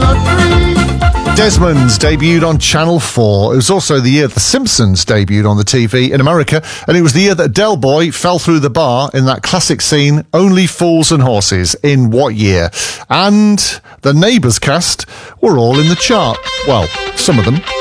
Desmond's debuted on Channel 4. It was also the year The Simpsons debuted on the TV in America, and it was the year that Del Boy fell through the bar in that classic scene, Only Fools and Horses, in what year? And the Neighbours cast were all in the chart. Well, some of them.